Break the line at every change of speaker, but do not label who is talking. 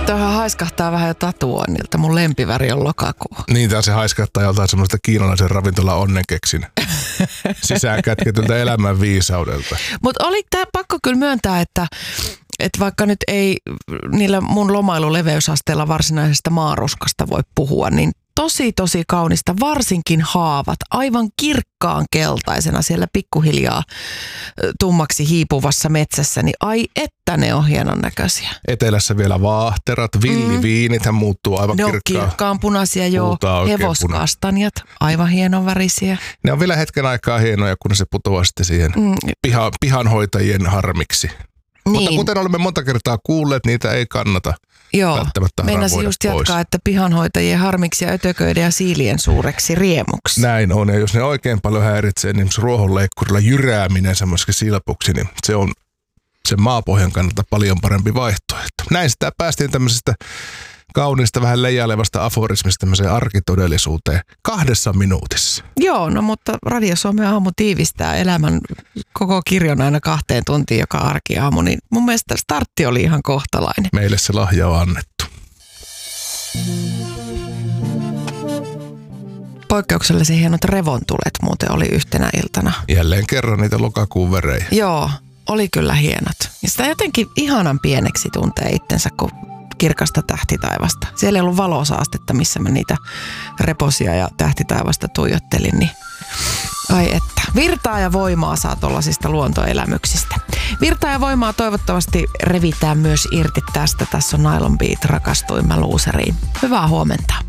Tuohan haiskahtaa vähän jo tatuoinnilta. Mun lempiväri on lokakuu.
Niin, tää se haiskahtaa joltain semmoista kiinalaisen ravintola onnenkeksin sisään kätketyltä elämän viisaudelta.
Mutta oli tää pakko kyllä myöntää, että vaikka nyt ei niillä mun lomailuleveysasteella varsinaisesta maaruskasta voi puhua, niin tosi kaunista, varsinkin haavat, aivan kirkkaan keltaisena siellä pikkuhiljaa tummaksi hiipuvassa metsässä, niin ai että ne on hienon näköisiä.
Etelässä vielä vaahterat, villiviinithän muuttuu aivan
ne on kirkkaan punaisia, joo, hevoskastanjat, aivan hienon värisiä.
Ne on vielä hetken aikaa hienoja, kun se putoaa sitten siihen pihanhoitajien harmiksi. Niin. Mutta kuten olemme monta kertaa kuulleet, niitä ei kannata.
Joo, meinasin just jatkaa, että pihanhoitajien harmiksi ja ötököiden ja siilien suureksi riemuksi.
Näin on, ja jos ne oikein paljon häiritsee, niin ruohonleikkurilla jyrääminen semmoisikin silpuksi, niin se on sen maapohjan kannalta paljon parempi vaihtoehto. Näin sitä päästiin tämmöisestä kauniista, vähän leijailevasta aforismista tämmöiseen arkitodellisuuteen 2 minuutissa.
Joo, no mutta Radio Suomen aamu tiivistää elämän koko kirjon aina 2 tuntiin joka arkiaamu, niin mun mielestä startti oli ihan kohtalainen.
Meille se lahja on annettu.
Poikkeuksellisen hienot revontulet muuten oli yhtenä iltana.
Jälleen kerran niitä lokakuun värejä.
Joo, oli kyllä hienot. Ja sitä jotenkin ihanan pieneksi tuntee itsensä, kun kirkasta tähtitaivasta. Siellä ei ollut valosaastetta, missä mä niitä reposia ja tähtitaivasta tuijottelin, niin ai että. Virtaa ja voimaa saa tollasista luontoelämyksistä. Virtaa ja voimaa toivottavasti revitään myös irti tästä. Tässä on Nylon Beat, rakastuin mä luuseriin. Hyvää huomenta.